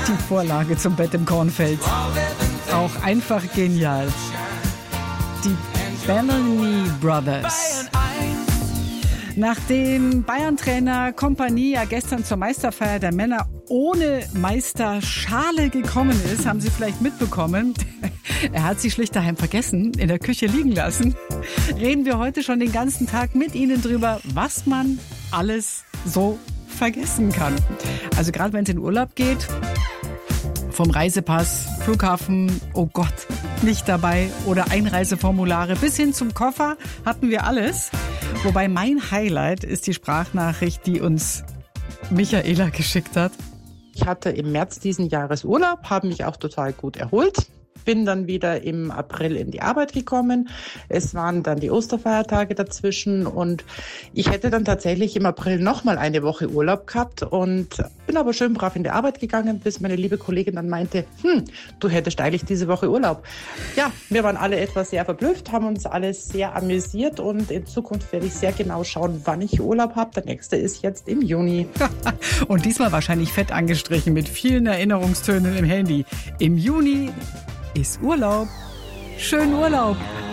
Die Vorlage zum Bett im Kornfeld. Auch einfach genial. Die Bellamy Brothers. Nachdem Bayern-Trainer Kompanie ja gestern zur Meisterfeier der Männer ohne Meisterschale gekommen ist, haben Sie vielleicht mitbekommen. Er hat sie schlicht daheim vergessen, in der Küche liegen lassen. Reden wir heute schon den ganzen Tag mit Ihnen drüber, was man alles so vergessen kann. Also gerade wenn es in Urlaub geht, vom Reisepass, Flughafen, oh Gott, nicht dabei oder Einreiseformulare bis hin zum Koffer hatten wir alles. Wobei mein Highlight ist die Sprachnachricht, die uns Michaela geschickt hat. Ich hatte im März diesen Jahres Urlaub, habe mich auch total gut erholt. Bin dann wieder im April in die Arbeit gekommen. Es waren dann die Osterfeiertage dazwischen und ich hätte dann tatsächlich im April nochmal eine Woche Urlaub gehabt und bin aber schön brav in die Arbeit gegangen, bis meine liebe Kollegin dann meinte, du hättest eigentlich diese Woche Urlaub. Ja, wir waren alle etwas sehr verblüfft, haben uns alle sehr amüsiert und in Zukunft werde ich sehr genau schauen, wann ich Urlaub habe. Der nächste ist jetzt im Juni. Und diesmal wahrscheinlich fett angestrichen mit vielen Erinnerungstönen im Handy. Im Juni ist Urlaub. Schönen Urlaub.